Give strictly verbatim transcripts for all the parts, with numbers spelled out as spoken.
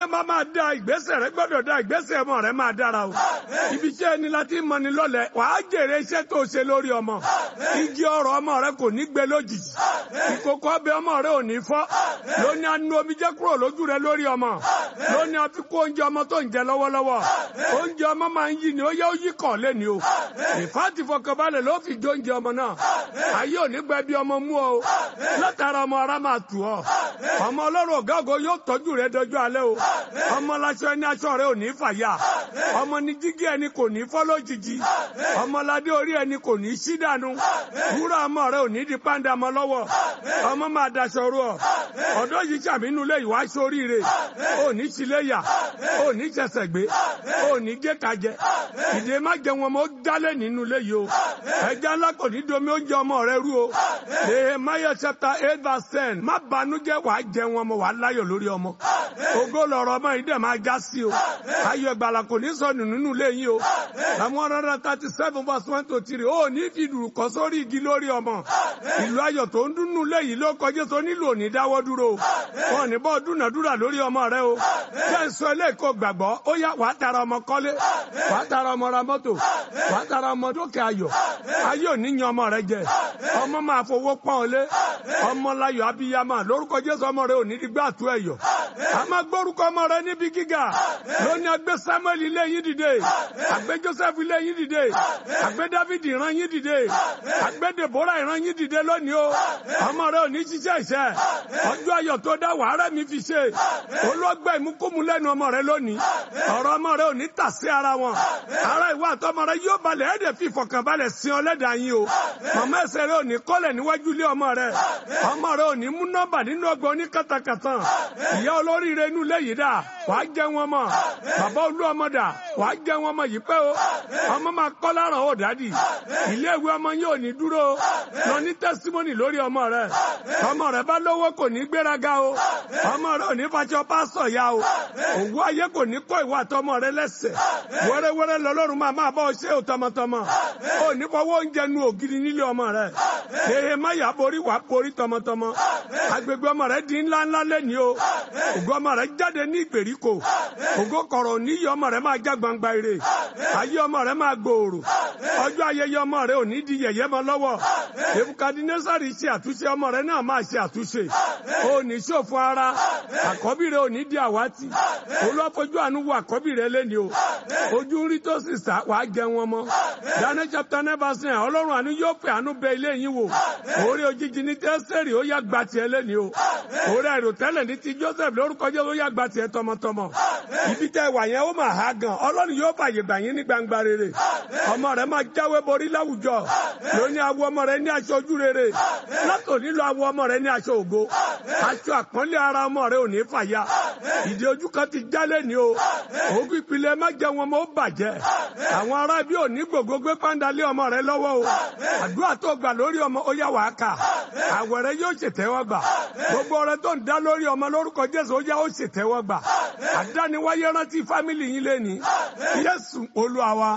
máa máa da ìgbésẹ̀ rẹ gbọ́dọ̀ da ìgbésẹ̀ ọmọ rẹ máa dára o. Ibi iṣẹ́ ẹni láti mọ ni lọ́lẹ̀ wàá jèrè iṣẹ́ tó ṣe lórí ọmọ. Igi ọrọ̀ ọmọ rẹ kò ní gbé lójijì. Ìkòkò ọbẹ̀ ọmọ rẹ ò ní fọ́. Lóní anú omi jẹ́ kúrò lójú rẹ lórí ọmọ. Lóní àfikún oúnjẹ ọmọ tó ń jẹ lọ́wọ́lọ́wọ́. Oúnjẹ ọmọ máa ń yí ni ó yẹ ó yí kàn lé ni o. Ìfáàtì fọkànbalẹ̀ ló fi jó oúnjẹ ọmọ náà. Ayé ò ní gbẹ bí ọmọ mú ọ. Látara ọmọ ara máa tù ọ. Ọmọ ọlọ́run ọ̀gá ògo yóò tọ́jú rẹ dọjú alẹ́ o. Ọmọ láṣọ ẹni aṣọ rẹ ò ní fàyà. Ọmọ ní jígí ẹni kò ní fọ́ lójijì. Ọmọládé orí ẹni kò ní sí dànù. Wúrà ọmọ rẹ ò ní di pàǹdà mọ́ lọ́wọ́. Ọmọ máa daṣọ rú ọ. Ọ̀dọ́ yìí ṣàmínú lé ìwà sóríire. Ò ní ṣiléyà. Ò ní ṣẹ̀ṣẹ̀ gbé. Ò ní gé kajẹ. Ìdè má jẹ wọn mọ́ dálé nínú ilé yìí o. Ẹja ńlá kò ní domi oúnjẹ ọmọ rẹ rú o. Nehemiah chapter eight verse ten. Má banújẹ́ wàá jẹ wọn mọ́ wàá láyọ̀ lórí ọmọ. Ògo lọ̀rọ̀ ọmọ yìí dẹ̀ máa já sí o. Ayọ̀ ìgbàlà kò ní sọnù nínú ilé yìí o. Àwọn one hundred thirty seven verse one to three. Ó ní fi dùrù kọ́ sórí igi lórí ọmọ. Ìlú ayọ̀ tó ń dúnnú ilé yìí ló kọjá tó nílò òní dáwọ́ dúró. Wọ́n ní bọ́ dúnàdúrà lórí ọmọ rẹ o. Jẹ́ ń sọ eléyìí kó gbàgbọ́. Ó yá wàá tara ọmọ kọ́lé. Wàá tara ọmọ ra mọ́tò. Wàá tara ọmọ dókè ayọ̀. Ayé ò ní yan ọmọ rẹ jẹ. Ọmọ máa fowó pọ́n ọ lé. Ọmọ láyọ̀ abiyamọ lórúkọ Jésù ọmọ rẹ ò ní digbá àtú ẹ̀yọ̀. A máa gbórúkọ ọmọ rẹ níbi gíga. Lónìí agbé Samuel ilé yín dìde. Agbé Joseph ilé yín dìde. Agbé David ìran yín dìde. Agbé Deborah ìran yín dìde lónìí o. Ọmọ rẹ ò ní ṣiṣẹ́ iṣẹ́. Ọjọ́ ayọ̀ tó dá wàhálà mi fi ṣe. Olóògbé ìmúkúmu lẹ́nu ọmọ rẹ lónìí. Ọ̀rọ̀ ọmọ rẹ ò ní tà sí ara wọn. Ara ìwà àtọmọ rẹ yóò balẹ̀ ẹ̀dẹ̀ fi ìfọ̀kànbalẹ̀ sin ọlẹ́dàá yín o. Màmá ẹsẹ̀ rẹ ò ní kọ́lẹ̀ níwájú ilé ọmọ rẹ. Ọmọ rẹ ò ní mú nọ́mbà nínú ọgbọ́n ní kàtàkàtà. Ìyá olóríire inú ilé yìí dà. Wàá jẹ wọn mọ̀. Bàbá olú ọmọ dà. Wàá jẹ wọn mọ̀ yìí pẹ́ o. Ọmọ máa kọ́ láràn ó dádì. Ilé ìwé ọmọ yóò ní dúró. Lọ ní tẹ́símọ́nì lórí ọmọ rẹ. Ọmọ rẹ bá lówó kò ní gbéraga o. Ọmọ rẹ ò ní fàṣọ pásọ̀ ya o. Òwú ayé kò ní kó ìwà àtọmọ rẹ lẹ́sẹ̀. Wẹ́rẹ́wẹ́rẹ́ lọ́lọ́run máa máa bọ́ ṣé ò tọmọtọmọ. Ó ní fọwọ́ oúnjẹ nu ògiri nílé ọmọ rẹ. Nehemiah borí wà borí tọmọtọmọ. Agbègbè ọmọ rẹ di ńlá ńlá lẹ́ni o. Ògo ọmọ rẹ jáde ní ìgbèríko. Ògo kọ̀rọ̀ níyì ọmọ rẹ máa já gbangba ire. Ayé ọmọ rẹ máa gbòòrò. Ọjọ́ ayẹyẹ ọmọ rẹ ò ní di yẹ̀yẹ́ mọ́ lọ́wọ́. Nebukadnesari ṣe àtúnṣe ọmọ rẹ náà máa ṣe àtúnṣe. Ó ní ṣòfò ara. Àkọ́bí rẹ ò ní di àwátì. Olúwafojú àánú wo àkọ́bí rẹ lẹ́ni o. Ojú ń rí tó sì sá wàá jẹ wọn mọ́. Daniel chapter nine verse nine. Ọlọ́run àánú yóò fẹ́ àánú bẹ ilé yín wò. Orí òjijì ní Tẹ́sẹ̀rì ó yá gba tiẹ̀ lẹ́ni o. Orí àìròtẹ́lẹ̀ ní ti Joseph lórúkọ Jésù ó yá gba tiẹ̀ tọmọtọmọ. Ibi tẹ́ wà yẹn ó máa há gan. Ọlọ́run yóò fàyè gbà yín ní gbangba rere. Ọmọ rẹ máa jáwé borí láwùjọ. Lónìí awọ ọmọ rẹ ní aṣọ ojú rere. Látò nílò awọ ọmọ rẹ ní aṣọ ògo. Aṣọ àpọ́nlé ara ọmọ rẹ ò ní fàya. Ìdí ojú kan ti jálẹ̀ ní o. Ògùn ìpìlẹ̀ má jẹ wọn mọ́ ó bàjẹ́. Àwọn ará bí ò ní gbogbo gbé pàǹdálé ọmọ rẹ lọ́wọ́ o. Àdúrà tó gbà lórí ọmọ ó yá wàá kà. Àwẹ̀ rẹ yóò ṣètẹ́wọ́gbà. Gbogbo ọrẹ tó ń dá lórí ọmọ lórúkọ Jésù ó yá ó ṣètẹ́wọ́gbà. Àdániwáyé rántí fámìlì yín lẹ́ni. Jésù Olúwa wa.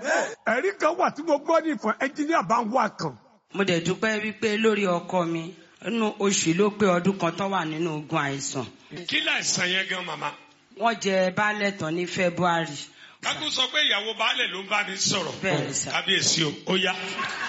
Ẹ̀rí kan wà tí mo gbọ́ ní ìfọ̀ ẹnjíníà bá ń wà kan. Mo dẹ̀ dúpẹ́ wípé lórí ọkọ mi nínú oṣù ló pé ọdún kan tó wà nínú ogun àìsàn. Kí láìsàn yẹn gan màmá? Wọ́n jẹ baálẹ̀ tán ní February. Kákú sọ pé ìyàwó baálẹ̀ ló ń bá mi sọ̀rọ̀. Bẹ́ẹ̀ni sà. Kábíyèsí o, ó yá.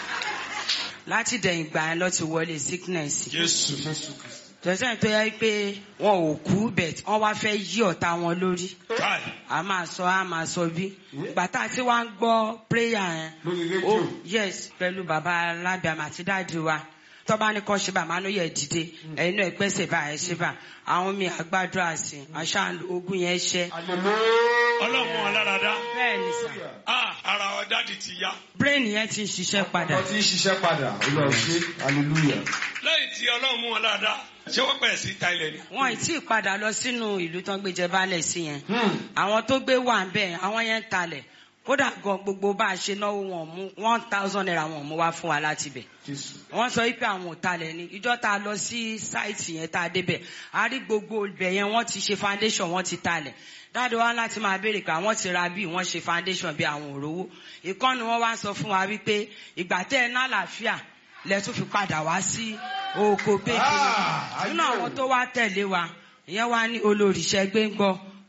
Láti dẹ̀yìn gbà yẹn lọ ti wọlé sickness. Jésù. Jọ̀sẹ̀ tó yẹ pé wọn ò kú bẹ̀t wọ́n wá fẹ́ yí ọ̀tá wọn lórí. Káì. A máa sọ a máa sọ bí. Bàtà tí wọ́n ń gbọ́ prayer yẹn. Oh yes pẹ̀lú bàbá alábìàmọ̀ àti dáàdì wa. Tọ́ba ní kọ́ ṣe bá máa ń yẹ dìde ẹ̀yin náà ẹ̀pẹ́sẹ̀ bá ẹ̀ ṣe bá àwọn mi àgbàdúrà sí àṣà ogun yẹn ṣẹ́. Ọlọ́run alárada. Bẹ́ẹ̀ni sà. Ah ara ọ̀dádì ti yá. Brain yẹn ti ń ṣiṣẹ́ padà. Ó ti ń ṣiṣẹ́ padà. Olúwa ṣe hallelujah. Lẹ́yìn tí Ọlọ́run mú wọn alárada ṣé wọ́n pẹ̀ sí ta ilẹ̀ ni. Wọ́n ì tí ì padà lọ sínú ìlú tán gbé jẹ baálẹ̀ sí yẹn. Àwọn tó gbé wà ń bẹ̀ àwọn yẹn ń talẹ̀. Kódà gan gbogbo bá a ṣe náwó wọn mú one thousand naira wọn mú wá fún wa láti bẹ̀. Wọ́n sọ wípé àwọn ò talẹ̀ ni ìjọ tá a lọ sí sáìtì yẹn tá a débẹ̀ a rí gbogbo ibẹ̀ yẹn wọ́n ti ṣe foundation wọ́n ti talẹ̀. Dáadé wa láti máa béèrè pé àwọn ti ra bí wọ́n ṣe foundation bí àwọn òrówó. Ìkànnì wọn wá sọ fún wa wípé ìgbà tẹ́ ẹ ná àlàáfíà lẹ́tún fi padà wá sí oko péjì. Nínú àwọn tó wá tẹ̀lé wa ìyẹn wá ní olórí Ṣẹ́gbé ń gbọ́